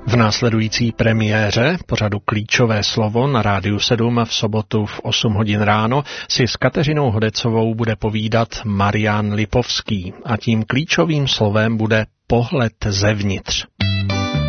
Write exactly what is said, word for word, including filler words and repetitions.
V následující premiéře pořadu Klíčové slovo na Rádiu sedm v sobotu v osm hodin ráno si s Kateřinou Hodecovou bude povídat Marián Lipovský a tím klíčovým slovem bude pohled zevnitř.